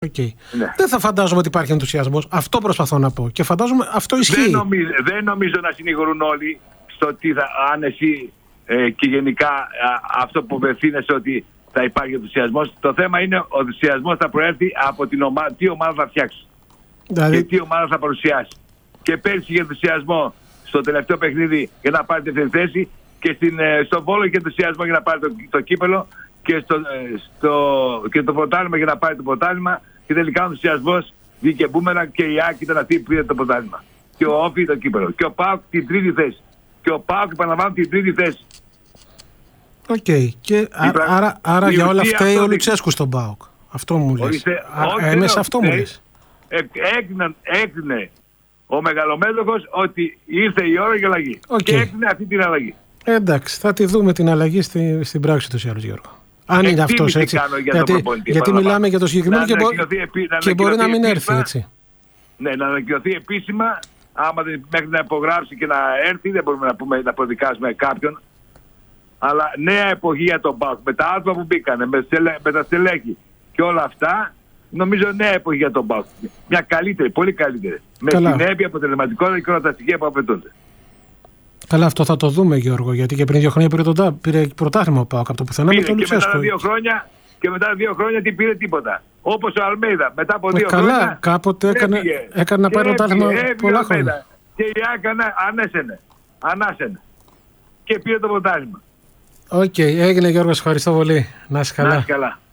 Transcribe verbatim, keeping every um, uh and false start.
Okay. Ναι. Δεν θα φαντάζομαι ότι υπάρχει ενθουσιασμός. Αυτό προσπαθώ να πω. Και φαντάζομαι αυτό ισχύει. Δεν νομίζω, δεν νομίζω να συνηγορούν όλοι στο τι θα, αν εσύ ε, και γενικά α, αυτό που απευθύνεσαι ότι θα υπάρχει ενθουσιασμός. Το θέμα είναι ο ενθουσιασμός θα προέρθει από την ομάδα, τι ομάδα θα φτιάξει. Δηλαδή... Και τι ομάδα θα παρουσιάσει. Και πέρσι είχε ενθουσιασμό στο τελευταίο παιχνίδι για να πάρει την θέση και στην, ε, στον Βόλο είχε ενθουσιασμό για να πάρει το, το κύπελο και, στο, ε, στο, και το πρωτάθλημα για να πάρει το πρωτάθλημα. Και τελικά ο ενθουσιασμός βγήκε μπούμερα και η Άκη ήταν αυτή που πήρε το πρωτάθλημα. Και ο Όφη το κύπελο. Και ο ΠΑΟΚ την τρίτη θέση. Και ο ΠΑΟΚ επαναλαμβάνω την τρίτη θέση. Οκ. Okay. Και α, πρα... άρα, άρα για όλα αυτά ο Λουτσέσκου στον ΠΑΟΚ. Αυτό μου λες. Έμεσα αυτό μου λες. Έκρινε ο μεγαλομέτωχος ότι ήρθε η ώρα για αλλαγή. Okay. Και έκρινε αυτή την αλλαγή. Ε, εντάξει, θα τη δούμε την αλλαγή στη, στην πράξη του Γιώργο. Γιώργο. Αν είναι αυτός έτσι. Για γιατί γιατί μιλάμε για το συγκεκριμένο και, μπο... επί... και μπορεί να μην έρθει έτσι. Ναι, να ανακοινωθεί επίσημα. Άμα δεν, μέχρι να υπογράψει και να έρθει, δεν μπορούμε να, πούμε, να προδικάσουμε κάποιον. Αλλά νέα εποχή για τον ΠΑΟΚ. Με τα άτομα που μπήκανε, με, στελέ, με τα στελέχη και όλα αυτά, νομίζω νέα εποχή για τον ΠΑΟΚ. Μια καλύτερη, πολύ καλύτερη. Καλά. Με συνέπεια, αποτελεσματικότητα και όλα τα στοιχεία που απαιτούνται. Καλά, αυτό θα το δούμε, Γιώργο, γιατί και πριν δύο χρόνια πήρε, το, πήρε πρωτάθλημα ο ΠΑΟΚ από το πουθενά με τον Λουτσέσκου. Και μετά δύο χρόνια, και μετά δύο χρόνια τι πήρε τίποτα. Όπως ο Αλμέιδα, μετά από δύο ε, καλά, χρόνια. Κάποτε έκανε, έφυγε, έκανε να πάρει πρωτάθλημα πολλά χρόνια. Και η Άκανα ανέσαινε. Ανάσαινε. Και πήρε το πρωτάθλημα. Οκ, okay, έγινε Γιώργο, ευχαριστώ πολύ. Να είσαι καλά. Να είσαι καλά.